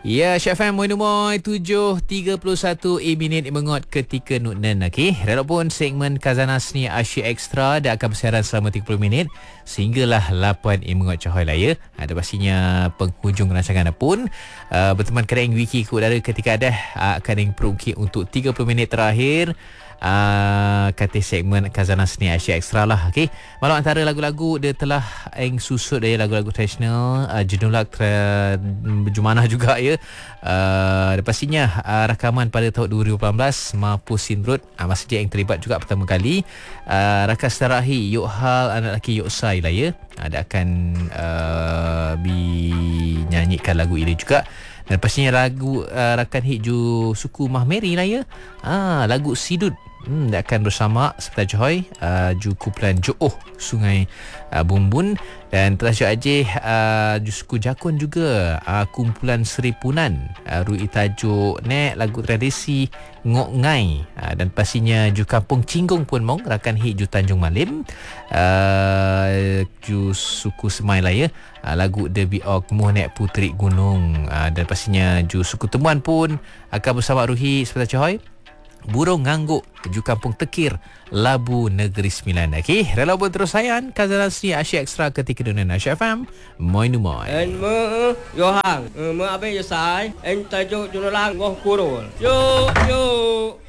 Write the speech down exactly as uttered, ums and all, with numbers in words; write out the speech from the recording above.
Ya, Syaf M Moin Moin tujuh tiga puluh satu e minit mengot ketika Nutnen. Okey, walaupun segmen Khazanah Seni Asia Extra dah akan bersiaran selama tiga puluh minit sehinggalah lapan e mengot cahoy lah ya. Ada pastinya penghujung rancangan pun uh, berteman kering wiki ke udara ketika ada uh, akan yang perungki untuk tiga puluh minit terakhir. Uh, kata segmen Khazanah Seni Asia Extra lah. Okay, malam antara lagu-lagu dia telah eng susut dari lagu-lagu tradisional, uh, jenulak tra- berjumanah juga ya. Uh, pastinya uh, rakaman pada tahun dua ribu lapan belas Mampu Sindrut, uh, masa dia yang terlibat juga pertama kali. uh, Rakas Tarahi Yok Hal anak lelaki Yok Sai lah ya. Ada akan uh, dinyanyikan lagu ini juga. Dan pastinya lagu uh, rakan hiju suku Mahmeri lah ya. Ah, lagu Sidut. Hmm, dia akan bersama serta Joy, uh, ju kumpulan Jooh Sungai uh, Bumbun, dan Terasuk Aceh uh, ju suku Jakun juga, uh, kumpulan Seri Punan, uh, Rui Tajuk Nek lagu tradisi Ngok Ngai, uh, dan pastinya ju Kampung Cinggung pun mong rakan hit ju Tanjung Malim, uh, ju suku Semai lah ya. Uh, lagu Debi Ok Muh Nek Puteri Gunung, uh, dan pastinya ju suku Temuan pun akan bersama Ruhi serta Joy Burung Ngangguk ju Kampung Tekir Labu Negeri Sembilan. Okey, rela pun terus sayang Khazanah Seni Asia Extra ketika dunia Asia F M. Moin moin. En me yo hang, me abe yo sai, en tajuk junulang ngoh kurul. Yo yo